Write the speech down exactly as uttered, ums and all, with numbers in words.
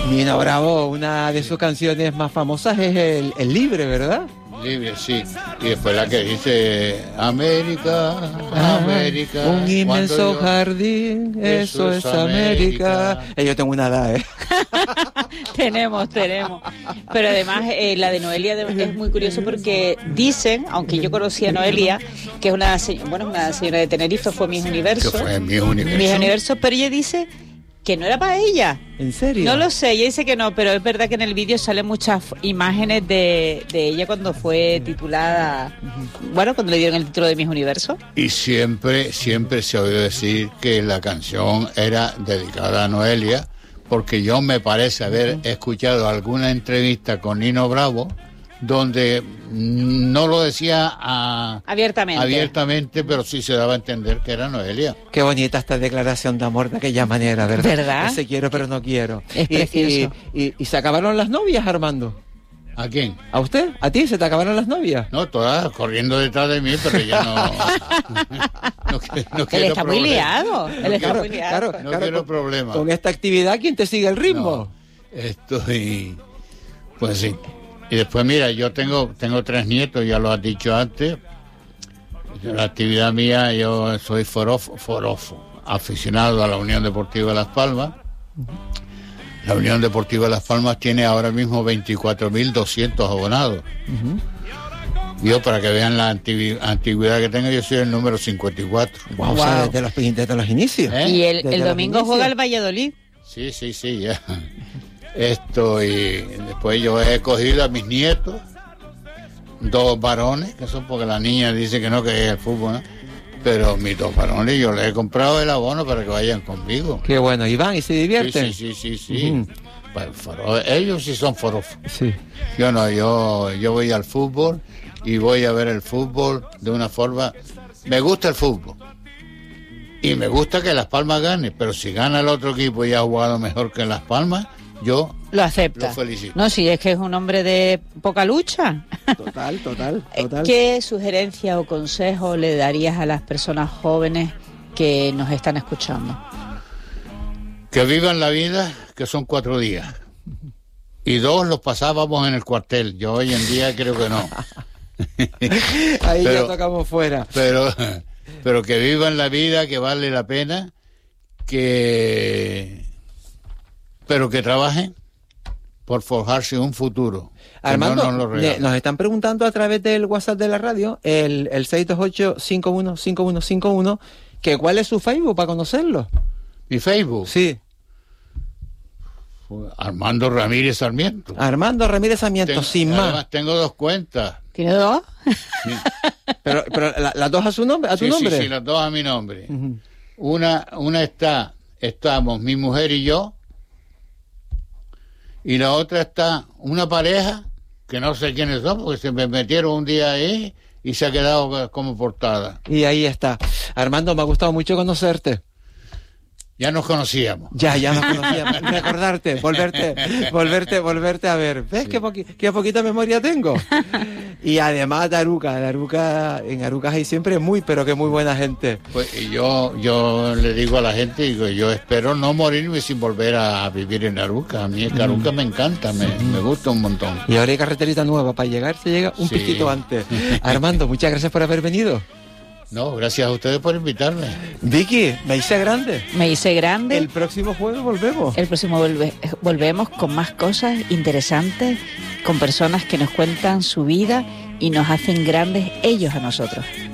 Nino Bravo, una de sus canciones más famosas es el, el Libre, ¿verdad? Libre, sí. Y después la que dice América, América. Ah, un inmenso yo... jardín, eso, eso es América. América. Eh, yo tengo una edad, ¿eh? tenemos, tenemos. Pero además, eh, la de Noelia es muy curioso porque dicen, aunque yo conocí a Noelia, que es una, bueno, una señora de Tenerife, fue Miss Universo. Que fue Miss Universo. Miss Universo, pero ella dice que no era para ella. ¿En serio? No lo sé, ella dice que no, pero es verdad que en el vídeo salen muchas imágenes de, de ella cuando fue titulada, bueno, cuando le dieron el título de Miss Universo. Y siempre, siempre se ha oído decir que la canción era dedicada a Noelia, porque yo me parece haber escuchado alguna entrevista con Nino Bravo, donde no lo decía a, abiertamente. abiertamente, pero sí se daba a entender que era Noelia. Qué bonita esta declaración de amor de aquella manera, ¿verdad? ¿Verdad? Ese quiero pero no quiero. Es y, precioso. Y, y, y se acabaron las novias, Armando. ¿A quién? ¿A usted? ¿A ti? ¿Se te acabaron las novias? No, todas corriendo detrás de mí, pero ya no... no, no, no Él está muy liado. Él está claro, muy liado. Claro, no claro, quiero con, problemas. Con esta actividad, ¿quién te sigue el ritmo? No, estoy... Pues sí. Y después, mira, yo tengo tengo tres nietos, ya lo has dicho antes. La actividad mía, yo soy forofo, forofo, aficionado a la Unión Deportiva de Las Palmas. La Unión Deportiva de Las Palmas tiene ahora mismo veinticuatro mil doscientos abonados. Uh-huh. Yo, para que vean la antigü- antigüedad que tengo, yo soy el número cincuenta y cuatro. Wow, wow. O sea, desde los, desde los inicios. ¿Eh? Y el, el domingo juega el Valladolid. Sí, sí, sí, ya. Esto, y después yo he cogido a mis nietos, dos varones, que son porque la niña dice que no, que es el fútbol, ¿no? Pero mis dos varones, yo les he comprado el abono para que vayan conmigo. Qué bueno, ¿y van y se divierten? Sí, sí, sí, sí, sí. Uh-huh. Pues, foro, ellos sí son forofos. Sí. Yo no, yo, yo voy al fútbol y voy a ver el fútbol de una forma... Me gusta el fútbol. Y me gusta que Las Palmas gane, pero si gana el otro equipo y ha jugado mejor que Las Palmas, yo lo acepta. Lo felicito. No, si es que es un hombre de poca lucha. Total, total, total. ¿Qué sugerencia o consejo le darías a las personas jóvenes que nos están escuchando? Que vivan la vida, que son cuatro días. Y dos los pasábamos en el cuartel. Yo hoy en día creo que no. Ahí pero, ya tocamos fuera. Pero, pero que vivan la vida, que vale la pena, que... pero que trabajen por forjarse un futuro. Armando, no nos, nos están preguntando a través del WhatsApp de la radio, el, el seis dos ocho, cinco uno cinco uno cinco uno, que cuál es su Facebook para conocerlo. ¿Mi Facebook? Sí. Armando Ramírez Sarmiento. Armando Ramírez Sarmiento, Ten, sin más. Además tengo dos cuentas. ¿Tiene dos? Sí. pero pero la, las dos a su nombre, a tu sí, nombre. Sí, sí, las dos a mi nombre. Uh-huh. Una, una está, estamos mi mujer y yo, y la otra está una pareja que no sé quiénes son, porque se me metieron un día ahí y se ha quedado como portada. Y ahí está. Armando, me ha gustado mucho conocerte. Ya nos conocíamos. Ya, ya nos conocíamos. Recordarte, volverte, volverte, volverte a ver. ¿Ves sí. qué, poqui- qué poquita memoria tengo? Y además de Aruca, de Aruca, en Aruca hay siempre muy, pero que muy buena gente. Pues yo, yo le digo a la gente, digo, yo espero no morirme sin volver a vivir en Aruca. A mí es que Aruca mm. me encanta, me, mm. me gusta un montón. Y ahora hay carreterita nueva, para llegar se llega un sí. piquito antes. Armando, muchas gracias por haber venido. No, gracias a ustedes por invitarme. Vicky, me hice grande. Me hice grande. El próximo jueves volvemos. El próximo volve- volvemos con más cosas interesantes, con personas que nos cuentan su vida y nos hacen grandes ellos a nosotros.